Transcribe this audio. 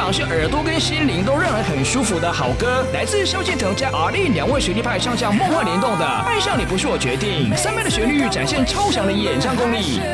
榜是耳朵跟心灵都让人很舒服的好歌，来自萧敬腾加 R.Lin 两位实力派唱将梦幻联动的《爱上你不是我决定》，3倍的旋律展现超强的演唱功力。